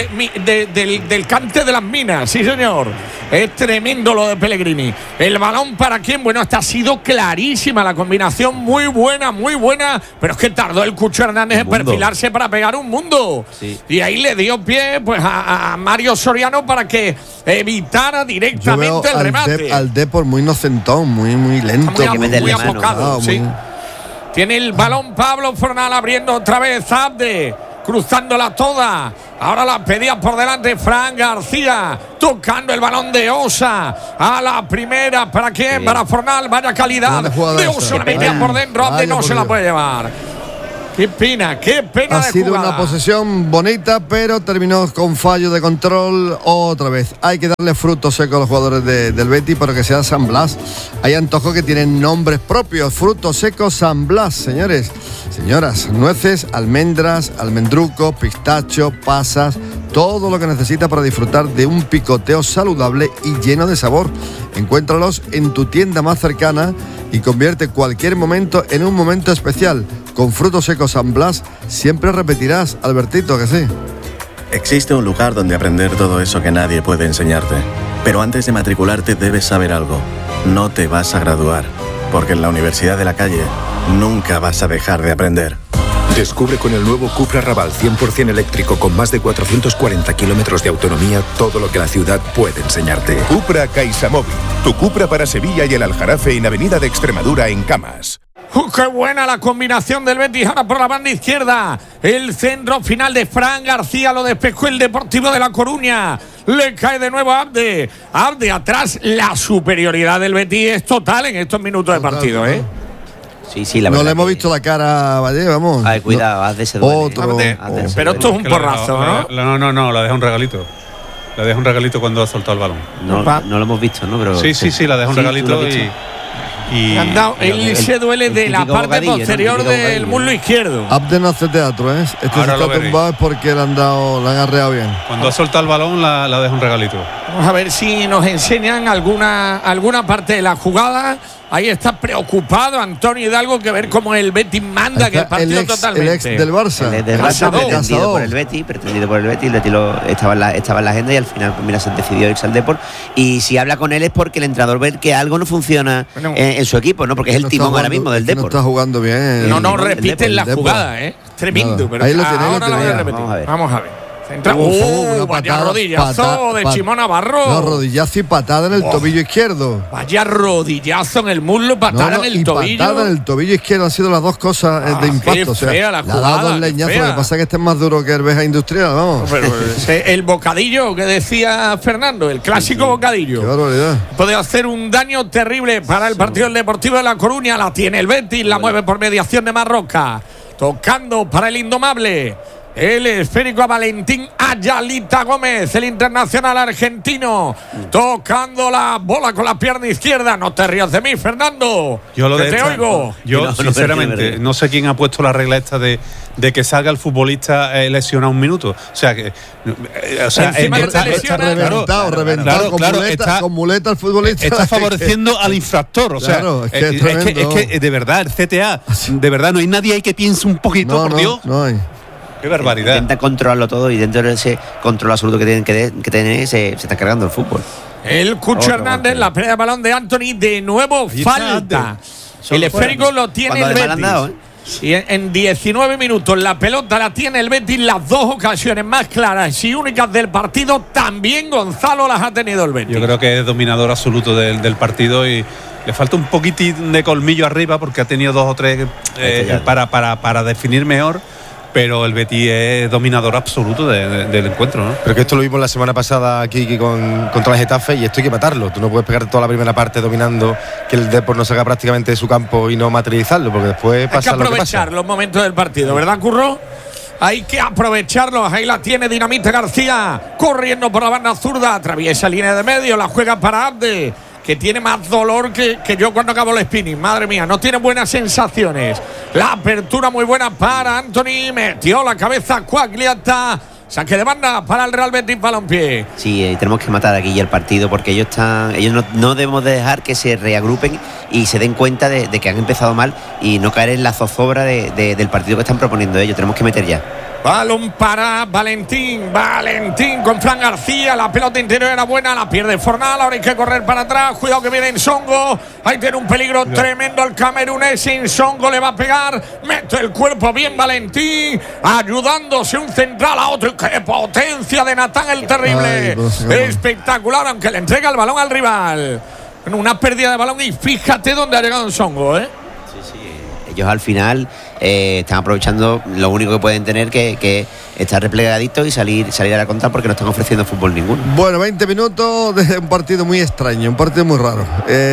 Speaker 3: del cante de las minas, sí señor. Es tremendo lo de Pellegrini. El balón para quién, bueno, esta ha sido clarísima la combinación, muy buena, pero es que tardó el Cucho Hernández en perfilarse para pegar un mundo. Sí. Y ahí le dio pie pues a Mario Soriano para que evitara directamente el remate.
Speaker 1: Al Depor muy inocentón, muy lento,
Speaker 3: muy abocado, sí. Tiene el balón Pablo Fornal abriendo otra vez Abde, cruzándola toda. Ahora la pedía por delante Fran García, tocando el balón de Osa a la primera. ¿Para quién? Sí. Para Fornal, vaya calidad de Osa, la metía por dentro, Abde no se la puede llevar. Qué pena
Speaker 1: ha sido una posesión bonita, pero terminó con fallo de control otra vez. Hay que darle frutos secos a los jugadores del Betis, pero que sea San Blas. Hay antojos que tienen nombres propios. Frutos secos San Blas, señores, señoras. Nueces, almendras, almendruco, pistacho, pasas, todo lo que necesitas para disfrutar de un picoteo saludable y lleno de sabor. Encuéntralos en tu tienda más cercana y convierte cualquier momento en un momento especial. Con Frutos Secos San Blas siempre repetirás, Albertito, que sí.
Speaker 10: Existe un lugar donde aprender todo eso que nadie puede enseñarte. Pero antes de matricularte debes saber algo. No te vas a graduar, porque en la Universidad de la Calle nunca vas a dejar de aprender.
Speaker 11: Descubre con el nuevo Cupra Raval 100% eléctrico con más de 440 kilómetros de autonomía todo lo que la ciudad puede enseñarte.
Speaker 12: Cupra CaixaMóvil, tu Cupra para Sevilla y el Aljarafe en Avenida de Extremadura en Camas.
Speaker 3: ¡Qué buena la combinación del Betis! Ahora por la banda izquierda. El centro final de Fran García lo despejó el Deportivo de La Coruña. Le cae de nuevo a Abde. Abde atrás. La superioridad del Betis es total en estos minutos de partido, ¿eh?
Speaker 6: Sí, la
Speaker 1: no
Speaker 6: verdad.
Speaker 1: le hemos visto la cara a Valle, vamos.
Speaker 6: Ay, cuidado, haz de ese duele.
Speaker 1: Otro.
Speaker 3: Pero esto es un porrazo, ¿no?
Speaker 5: No, la deja un regalito. La deja un regalito cuando ha soltado el balón.
Speaker 6: No lo hemos visto, ¿no? Pero
Speaker 5: Sí, la deja un regalito y
Speaker 3: han dado, él se duele de la parte
Speaker 6: bocadillo,
Speaker 3: posterior
Speaker 6: ¿no?
Speaker 3: del muslo izquierdo.
Speaker 1: Abde no hace teatro, ¿eh? Este
Speaker 5: Ahora
Speaker 1: se
Speaker 5: lo
Speaker 1: está tumbado es porque le han arreado bien.
Speaker 5: Cuando ha soltado el balón, la deja un regalito.
Speaker 3: Vamos a ver si nos enseñan alguna parte de la jugada. Ahí está preocupado Antonio Hidalgo, que ver cómo el Betis manda, que el partido totalmente.
Speaker 1: El ex del Barça.
Speaker 6: El del Barça pretendido por el Betis. El Betis estaba en la agenda y al final, pues mira, se decidió irse al Depor. Y si habla con él es porque el entrenador ve que algo no funciona en su equipo, ¿no? Porque es el timón ahora mismo del Depor.
Speaker 1: No está jugando bien.
Speaker 3: No repiten la jugada, ¿eh? Tremendo. Pero
Speaker 1: ahí lo tiene,
Speaker 3: ahora lo voy a repetir. Vamos a ver. Vaya rodillazo de Chimón Navarro.
Speaker 1: No, rodillazo y patada en el tobillo izquierdo.
Speaker 3: Vaya rodillazo en el muslo, patada en el tobillo.
Speaker 1: Patada en el tobillo izquierdo han sido las dos cosas de impacto.
Speaker 3: Qué fea la jugada,
Speaker 1: le ha dado el leñazo. Lo que pasa es que este es más duro que el Beja Industrial, vamos.
Speaker 3: Pero el bocadillo que decía Fernando, el clásico bocadillo.
Speaker 1: Qué barbaridad.
Speaker 3: Puede hacer un daño terrible para el partido del Deportivo de La Coruña. La tiene el Betis, la mueve por mediación de Marroca. Tocando para el indomable. El esférico a Valentín Ayalita Gómez, el internacional argentino, tocando la bola con la pierna izquierda. No te rías de mí, Fernando. Te oigo.
Speaker 5: Yo, sinceramente, no sé quién ha puesto la regla esta de que salga el futbolista lesionado un minuto. O sea, que.
Speaker 1: Está reventado, con muleta el futbolista.
Speaker 5: Está favoreciendo al infractor. O sea,
Speaker 1: claro,
Speaker 5: es que de verdad, el CTA, de verdad, no hay nadie ahí que piense un poquito, por Dios.
Speaker 1: No hay.
Speaker 5: Qué barbaridad.
Speaker 6: Intenta controlarlo todo y dentro de ese control absoluto que tienen que tener se está cargando el fútbol.
Speaker 3: El Cucho Hernández, la pelea de balón de Anthony, de nuevo falta. El esférico lo tiene el Betis. Y en 19 minutos la pelota la tiene el Betis. Las dos ocasiones más claras y únicas del partido también Gonzalo las ha tenido el Betis.
Speaker 5: Yo creo que es dominador absoluto del partido y le falta un poquitín de colmillo arriba porque ha tenido dos o tres para definir mejor. Pero el Betis es dominador absoluto del encuentro, ¿no?
Speaker 7: Pero que esto lo vimos la semana pasada aquí contra el Getafe y esto hay que matarlo. Tú no puedes pegar toda la primera parte dominando, que el Depor no saca prácticamente de su campo y no materializarlo, porque después pasa lo que pasa.
Speaker 3: Hay que aprovechar los momentos del partido, ¿verdad, Curro? Hay que aprovecharlos. Ahí la tiene Dinamita García, corriendo por la banda zurda, atraviesa línea de medio, la juega para Abde, que tiene más dolor que yo cuando acabo el spinning. Madre mía, no tiene buenas sensaciones. La apertura muy buena para Anthony. Metió la cabeza Quagliata. Saque de banda para el Real Betis Balompié.
Speaker 6: Sí, tenemos que matar aquí ya el partido porque ellos no debemos de dejar que se reagrupen y se den cuenta de que han empezado mal y no caer en la zozobra del partido que están proponiendo ellos. Tenemos que meter ya.
Speaker 3: Balón para Valentín con Fran García. La pelota interior era buena, la pierde Fornal. Ahora hay que correr para atrás. Cuidado que viene Nsongo. Ahí tiene un peligro tremendo el camerunés. Nsongo le va a pegar. Mete el cuerpo bien Valentín, ayudándose un central a otro. ¡Qué potencia de Natán el Terrible! Espectacular, aunque le entrega el balón al rival. Una pérdida de balón y fíjate dónde ha llegado Nsongo, ¿eh?
Speaker 6: Ellos al final están aprovechando lo único que pueden tener, que estar replegaditos y salir a la contra porque no están ofreciendo fútbol ninguno.
Speaker 1: Bueno, 20 minutos de un partido muy extraño, un partido muy raro.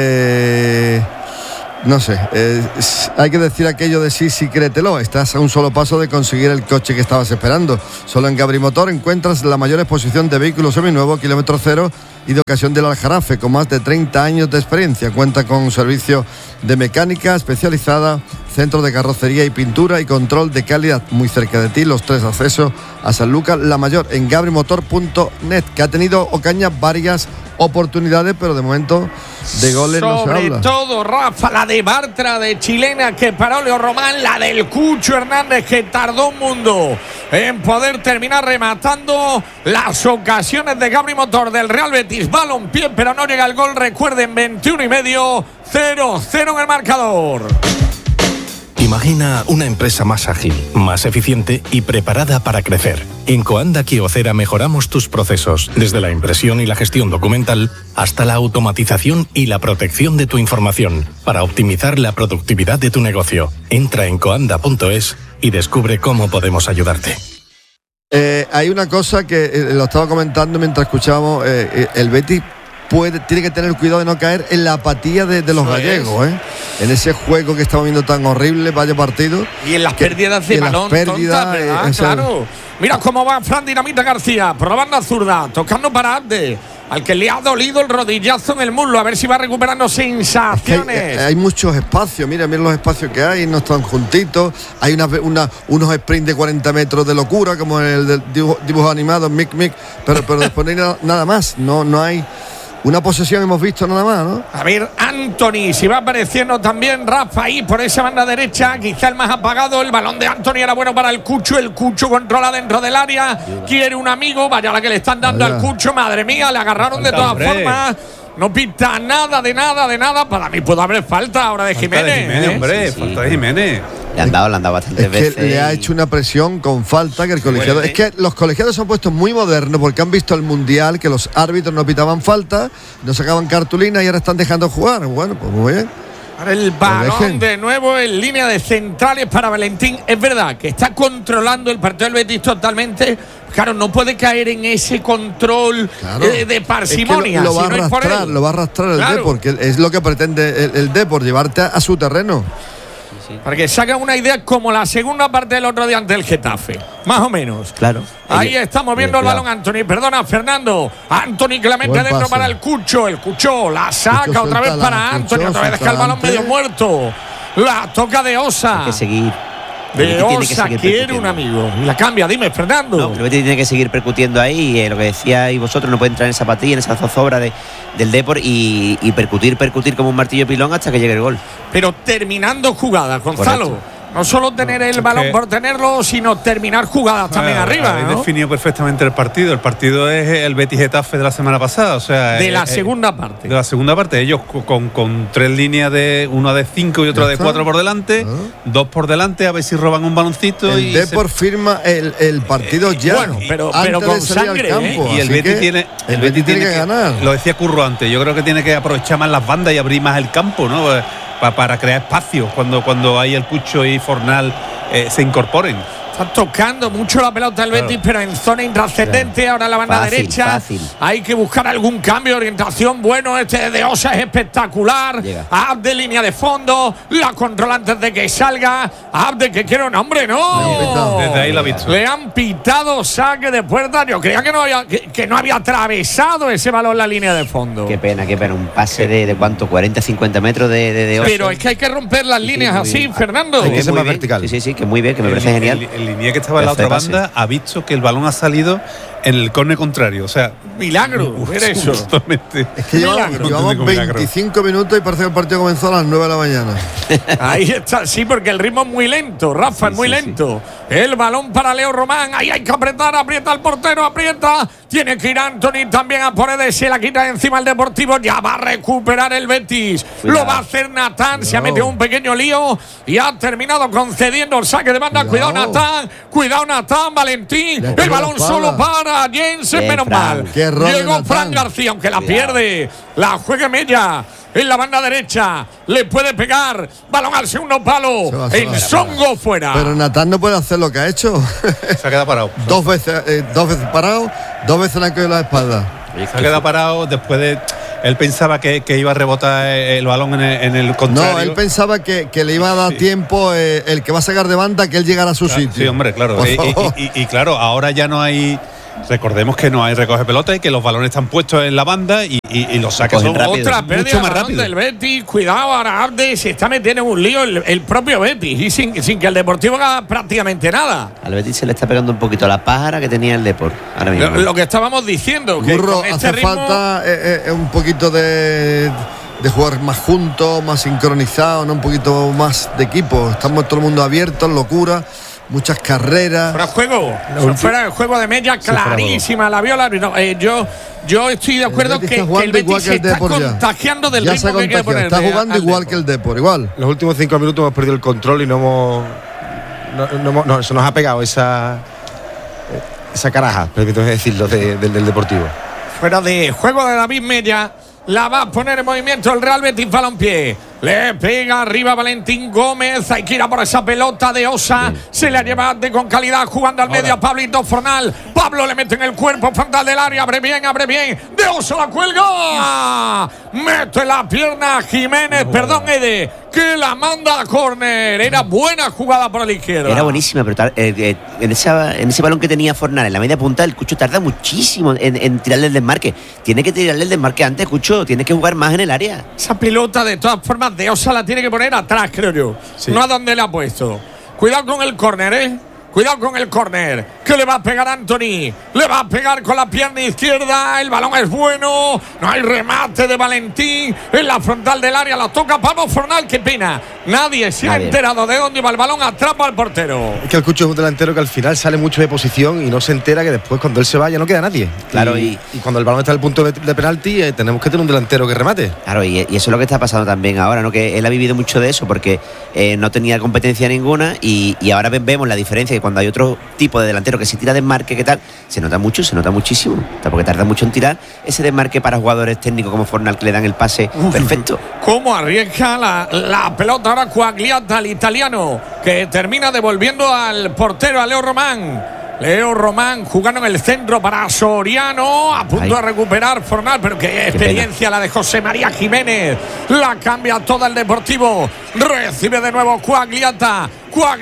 Speaker 1: No sé, hay que decir aquello de sí, créetelo. Estás a un solo paso de conseguir el coche que estabas esperando. Solo en Gabrimotor encuentras la mayor exposición de vehículos seminuevos, kilómetro cero y de ocasión del Aljarafe, con más de 30 años de experiencia. Cuenta con un servicio de mecánica especializada, centro de carrocería y pintura y control de calidad muy cerca de ti. Los 3 accesos a San Lucas La Mayor en gabrimotor.net, que ha tenido Ocaña varias oportunidades, pero de momento de goles no se habla.
Speaker 3: Sobre todo, Rafa, la de Bartra, de chilena, que paró Leo Román, la del Cucho Hernández, que tardó un mundo en poder terminar rematando. Las ocasiones de Gabri Motor del Real Betis Balompié, pero no llega el gol. Recuerden, 21,5, 0-0 en el marcador.
Speaker 13: Imagina una empresa más ágil, más eficiente y preparada para crecer. En Coanda Kyocera mejoramos tus procesos, desde la impresión y la gestión documental hasta la automatización y la protección de tu información, para optimizar la productividad de tu negocio. Entra en coanda.es y descubre cómo podemos ayudarte.
Speaker 1: Hay una cosa que lo estaba comentando mientras escuchábamos, el Betis tiene que tener cuidado de no caer en la apatía de los gallegos, en ese juego que estamos viendo tan horrible, vaya partido.
Speaker 3: Y en las pérdidas de balón, tontas, ¿verdad? Claro. Mira cómo va Fran Dinamita García por la banda zurda, tocando para Abde, al que le ha dolido el rodillazo en el muslo, a ver si va recuperando sensaciones.
Speaker 1: Es que hay muchos espacios, mira los espacios que hay, no están juntitos. Hay unos sprints de 40 metros de locura, como el del dibujo animado, Mic, pero después no hay nada más, no hay. Una posesión hemos visto nada más, ¿no?
Speaker 3: A ver, Anthony, si va apareciendo también Rafa ahí por esa banda derecha, quizá el más apagado. El balón de Anthony era bueno para el Cucho controla dentro del área, quiere un amigo, vaya la que le están dando al Cucho, madre mía, le agarraron de todas formas. No pinta nada de nada. Para mí puede haber falta ahora de Jiménez.
Speaker 5: Falta de Jiménez.
Speaker 6: Le han dado bastantes veces.
Speaker 1: Que le ha hecho una presión con falta que el colegiado. Es que los colegiados se han puesto muy modernos porque han visto el mundial que los árbitros no pitaban falta, no sacaban cartulina y ahora están dejando jugar. Bueno, pues muy bien.
Speaker 3: Ahora el balón de nuevo en línea de centrales para Valentín. Es verdad que está controlando el partido del Betis totalmente. Claro, no puede caer en ese control de parsimonia.
Speaker 1: Es que lo va a arrastrar el Depor, que es lo que pretende el Depor, llevarte a su terreno.
Speaker 3: Para que se hagan una idea como la segunda parte del otro día ante el Getafe. Más o menos.
Speaker 6: Claro.
Speaker 3: Ahí estamos viendo el balón, Anthony. Perdona, Fernando. Anthony que la mete dentro para el Cucho. El Cucho la saca otra vez para Anthony. Otra vez deja el balón medio muerto. La toca de Osa.
Speaker 6: Hay que seguir.
Speaker 3: De Osa quiere un amigo. Y la cambia, dime, Fernando.
Speaker 6: No, el Betis tiene que seguir percutiendo ahí. Lo que decíais vosotros, no puede entrar en esa patilla, en esa zozobra del Depor y percutir como un martillo pilón hasta que llegue el gol.
Speaker 3: Pero terminando jugadas, Gonzalo. Correcto. No solo tener el balón por tenerlo, sino terminar jugadas también arriba.
Speaker 5: Habéis definido perfectamente el partido. El partido es el Betis Getafe de la semana pasada. O sea,
Speaker 3: de la segunda parte.
Speaker 5: De la segunda parte. Ellos con tres líneas, una de 5 y otra de 4 por delante. 2 por delante, a ver si roban un baloncito.
Speaker 1: El Depor firma el partido ya.
Speaker 3: Bueno, pero con sangre.
Speaker 5: Campo, y el Betis tiene que ganar. Lo decía Curro antes. Yo creo que tiene que aprovechar más las bandas y abrir más el campo, ¿no? Para crear espacios cuando hay el Cucho y Fornal se incorporen.
Speaker 3: Está tocando mucho la pelota el Betis, pero en zona intrascendente. Ahora la banda derecha. Hay que buscar algún cambio de orientación. Bueno, de Osa es espectacular. Abde, línea de fondo. La controla antes de que salga. Abde, que quiere un hombre, no.
Speaker 5: Desde ahí lo ha visto.
Speaker 3: Le han pitado saque de puerta. Yo creía que no había atravesado ese balón la línea de fondo.
Speaker 6: Qué pena. Un pase de ¿cuánto? 40-50 metros de Osa.
Speaker 3: Pero es que hay que romper las líneas así, Fernando.
Speaker 6: Hay que ser más vertical. Sí, que muy bien, que me parece genial.
Speaker 5: El línea que estaba en la otra banda ha visto que el balón ha salido en el córner contrario. O sea,
Speaker 3: milagro. Eso.
Speaker 1: Es que llevamos 25 minutos y parece que el partido comenzó a las 9 de la mañana.
Speaker 3: Ahí está, sí, porque el ritmo es muy lento, Rafa, es muy lento. El balón para Leo Román. Ahí hay que apretar, aprieta el portero, aprieta. Tiene que ir Anthony también a poner, se la quita encima el Deportivo. Ya va a recuperar el Betis. Lo va a hacer Natán. Se ha metido un pequeño lío y ha terminado concediendo el saque de banda. Cuidado Natán, Valentín. El balón solo para Jensen, menos mal. Llegó Fran García, aunque la pierde. La juega Mella. En la banda derecha le puede pegar, balón al segundo palo, en Songo fuera.
Speaker 1: Pero Natán no puede hacer lo que ha hecho.
Speaker 5: Se ha quedado parado.
Speaker 1: dos veces parado, 2 veces le han caído la espalda.
Speaker 5: Se ha quedado parado después de. Él pensaba que iba a rebotar el balón en el contrario.
Speaker 1: No, él pensaba que le iba a dar tiempo el que va a sacar de banda que él llegara a su sitio.
Speaker 5: Sí, hombre, claro. Y claro, ahora ya no hay. Recordemos que no hay recoge pelota y que los balones están puestos en la banda y los saques son
Speaker 3: otra pérdida más rápido del Betis. Cuidado, ahora Abde se está metiendo en un lío el propio Betis y sin que el Deportivo haga prácticamente nada.
Speaker 6: Al Betis se le está pegando un poquito la pájara que tenía el Depor ahora mismo.
Speaker 3: Lo que estábamos diciendo, que
Speaker 1: Burro, hace falta un poquito de jugar más juntos, más sincronizados, ¿no? Un poquito más de equipo. Estamos todo el mundo abierto, locura. Muchas carreras.
Speaker 3: Fuera de juego de Mella, clarísima la viola. No, yo estoy de acuerdo que el Betis se está contagiando del ritmo que hay que poner.
Speaker 1: Está jugando igual que el Depor, igual.
Speaker 7: Los últimos 5 minutos hemos perdido el control y se nos ha pegado esa caraja, permítame decirlo, del Deportivo.
Speaker 3: Fuera de juego de David Mella. La va a poner en movimiento el Real Betis Balompié. Le pega arriba Valentín Gómez. Hay que ir a por esa pelota de Osa. Se la lleva con calidad jugando al medio a Pablito Fornal. Pablo le mete en el cuerpo frontal del área. Abre bien. De Osa la cuelga. Mete la pierna Jiménez. Ede. que la manda a córner. Era buena jugada por la izquierda.
Speaker 6: Era buenísima, pero en ese balón que tenía Fornal en la media punta, el Cucho tarda muchísimo en tirarle el desmarque. Tiene que tirarle el desmarque antes, Cucho. Tiene que jugar más en el área.
Speaker 3: Esa pelota, de todas formas, de Osa la tiene que poner atrás, creo yo. Sí. No a donde la ha puesto. Cuidado con el córner, ¿eh? Cuidado con el córner, que le va a pegar Anthony, le va a pegar con la pierna izquierda, el balón es bueno, no hay remate de Valentín, en la frontal del área, la toca Pablo Fornal, qué pena, nadie se ha enterado de dónde va el balón, atrapa al portero.
Speaker 7: Es que el Cucho es un delantero que al final sale mucho de posición y no se entera que después cuando él se vaya no queda nadie.
Speaker 6: Claro,
Speaker 7: y cuando el balón está al punto de penalti, tenemos que tener un delantero que remate.
Speaker 6: Claro, y eso es lo que está pasando también ahora, ¿no? Que él ha vivido mucho de eso porque no tenía competencia ninguna y ahora vemos la diferencia que cuando hay otro tipo de delantero que se tira desmarque, ¿qué tal? Se nota mucho, se nota muchísimo, porque tarda mucho en tirar ese desmarque para jugadores técnicos como Fornal que le dan el pase perfecto.
Speaker 3: ¿Cómo arriesga la pelota ahora Quagliata, el italiano, que termina devolviendo al portero, a Leo Román? Leo Román jugando en el centro para Soriano, a punto de recuperar Fornal, pero qué experiencia la de José María Jiménez, la cambia toda el Deportivo, recibe de nuevo Quagliata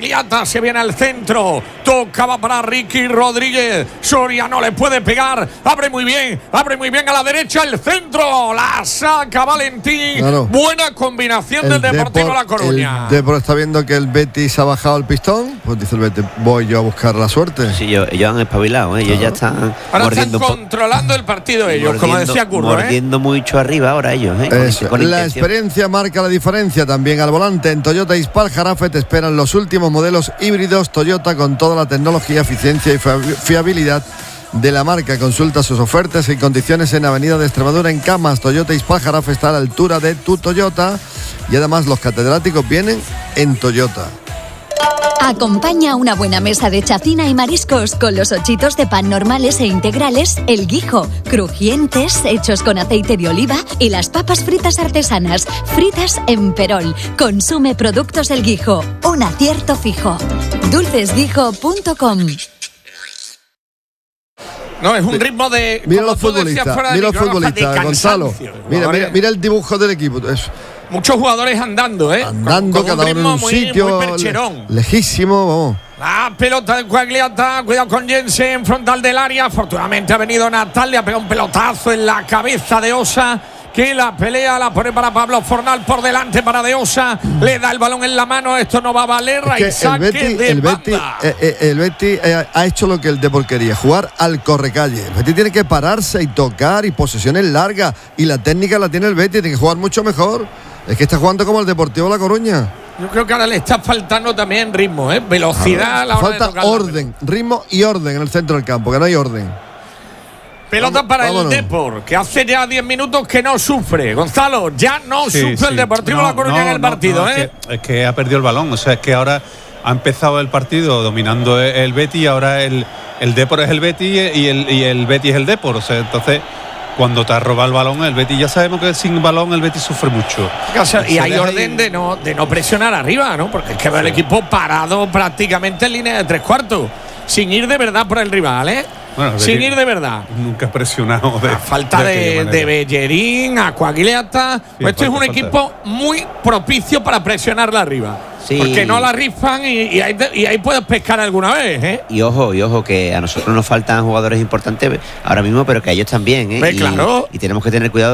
Speaker 3: se viene al centro, tocaba para Ricky Rodríguez, Soriano le puede pegar, abre muy bien a la derecha, el centro, la saca Valentín, buena combinación del Deportivo La Coruña.
Speaker 1: El Depor está viendo que el Betis ha bajado el pistón, pues dice el Betis, voy yo a buscar la suerte.
Speaker 6: Sí, ellos han espabilado, ellos ya están
Speaker 3: ahora están controlando el partido ellos, como decía Curro.
Speaker 6: Mordiendo mucho arriba ahora ellos.
Speaker 1: Con la experiencia marca la diferencia, también al volante en Toyota Ispal Jarafe te esperan los últimos modelos híbridos Toyota con toda la tecnología, eficiencia y fiabilidad de la marca. Consulta sus ofertas y condiciones en Avenida de Extremadura en Camas. Toyota Ispal Jarafe está a la altura de tu Toyota y además los catedráticos vienen en Toyota.
Speaker 14: Acompaña una buena mesa de chacina y mariscos con los ochitos de pan normales e integrales, el guijo, crujientes, hechos con aceite de oliva y las papas fritas artesanas, fritas en perol. Consume productos El Guijo, un acierto fijo. dulcesguijo.com.
Speaker 3: No, es un ritmo de...
Speaker 1: Mira los futbolistas, Gonzalo. Mira el dibujo del equipo. Eso.
Speaker 3: Muchos jugadores andando,
Speaker 1: Andando, cada uno en un sitio lejísimo, vamos.
Speaker 3: La pelota de Quagliata, cuidado con Jensen, frontal del área. Afortunadamente ha venido Natal, le ha pegado un pelotazo en la cabeza de Osa, que la pelea la pone para Pablo Fornal, por delante para De Osa, le da el balón en la mano, esto no va a valer, hay saque de banda.
Speaker 1: El Betis ha hecho lo que el Depor quería, jugar al correcalle. El Betis tiene que pararse y tocar y posesiones largas, y la técnica la tiene el Betis, tiene que jugar mucho mejor. Es que está jugando como el Deportivo La Coruña.
Speaker 3: Yo creo que ahora le está faltando también ritmo, velocidad a la hora de tocar.
Speaker 1: Falta orden, ritmo y orden en el centro del campo, que no hay orden.
Speaker 3: Pelota para el Depor, que hace ya 10 minutos que no sufre. Gonzalo, ya no sufre el Deportivo La Coruña en el partido.
Speaker 5: Es que ha perdido el balón, o sea, es que ahora ha empezado el partido dominando el Betis y ahora el Depor es el Betis y el Betis es el Depor, o sea, entonces... Cuando te ha robado el balón, el Betis ya sabemos que sin balón el Betis sufre mucho.
Speaker 3: Y hay orden de no presionar arriba, ¿no? Porque es que veo el equipo parado prácticamente en línea de 3/4, sin ir de verdad por el rival, Bueno, sin ir de verdad.
Speaker 5: Nunca ha presionado.
Speaker 3: A falta de Bellerín, a Quagliata. Sí, esto es un equipo muy propicio para presionarla arriba. Sí. Porque no la rifan y ahí puedes pescar alguna vez,
Speaker 6: Y ojo, que a nosotros nos faltan jugadores importantes ahora mismo, pero que a ellos también,
Speaker 3: Claro.
Speaker 6: Y tenemos que tener cuidado